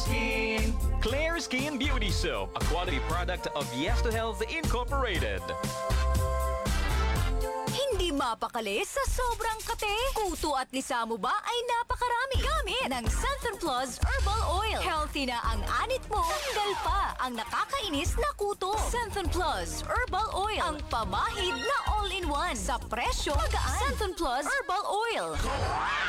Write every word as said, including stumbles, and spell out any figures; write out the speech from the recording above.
skin. Clear Skin Beauty Soap, a quality product of Yes to Health Incorporated. Hindi mapakali sa sobrang kate. Kuto at lisa mo ba ay napakarami. Gamit ng Centrum Plus Herbal Oil. Healthy na ang anit mo. Tanggal pa ang nakakainis na kuto. Centrum Plus Herbal Oil. Ang pamahid na all-in-one. Sa presyo magaan. Centrum Plus Herbal Oil.